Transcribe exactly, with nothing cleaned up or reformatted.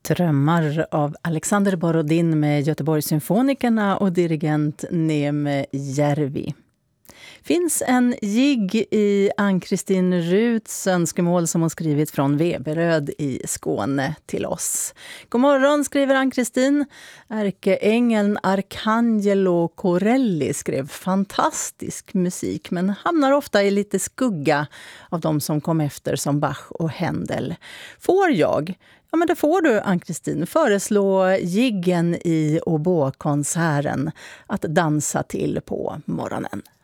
Drömmar av Alexander Borodin med Göteborgssymfonikerna och dirigent Neeme Järvi. Finns en jigg i Ann-Kristin Ruths önskemål som hon skrivit från Veberöd i Skåne till oss. God morgon, skriver Ann-Kristin. Ärkeängeln Arcangelo Corelli skrev fantastisk musik men hamnar ofta i lite skugga av de som kom efter som Bach och Händel. Får jag? Ja, men det får du, Ann-Kristin, föreslå jiggen i oboe-konserten att dansa till på morgonen.